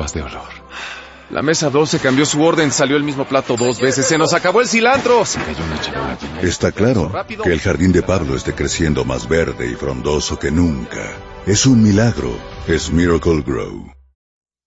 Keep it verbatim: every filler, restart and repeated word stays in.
de olor. La mesa doce cambió su orden, salió el mismo plato dos veces, se nos acabó el cilantro. Se cayó una charola. Está claro que el jardín de Pablo esté creciendo más verde y frondoso que nunca. Es un milagro. Es Miracle Grow.